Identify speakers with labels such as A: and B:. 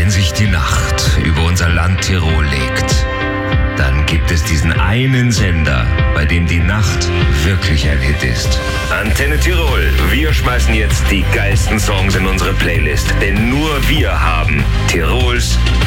A: Wenn sich die Nacht über unser Land Tirol legt, dann gibt es diesen einen Sender, bei dem die Nacht wirklich ein Hit ist. Antenne Tirol, wir schmeißen jetzt die geilsten Songs in unsere Playlist, denn nur wir haben Tirols